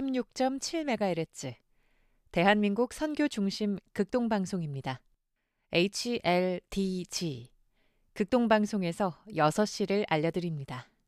136.7MHz 대한민국 선교 중심 극동방송입니다. HLDG 극동방송에서 6시를 알려드립니다.